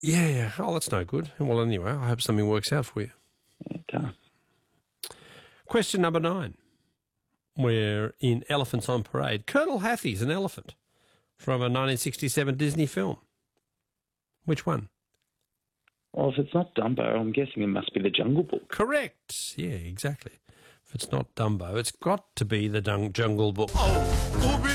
Yeah. Oh, that's no good. Well, anyway, I hope something works out for you. It does. Question number 9. We're in Elephants on Parade. Colonel Hathie's an elephant from a 1967 Disney film. Which one? Well, if it's not Dumbo, I'm guessing it must be the Jungle Book. Correct. Yeah, exactly. If it's not Dumbo, it's got to be the Jungle Book.